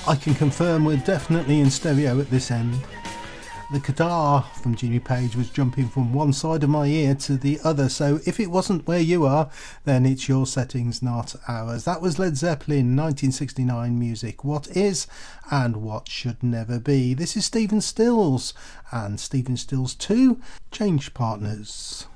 I can confirm we're definitely in stereo at this end. The Kadar from Jimmy Page was jumping from one side of my ear to the other, so if it wasn't where you are, then it's your settings, not ours. That was Led Zeppelin 1969 music, What Is and What Should Never Be. This is Stephen Stills and Stephen Stills 2, Change Partners.